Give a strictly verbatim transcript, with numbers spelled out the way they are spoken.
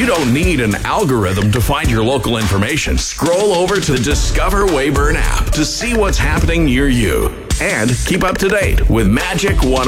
You don't need an algorithm to find your local information. Scroll over to the Discover Weyburn app to see what's happening near you. And keep up to date with Magic one oh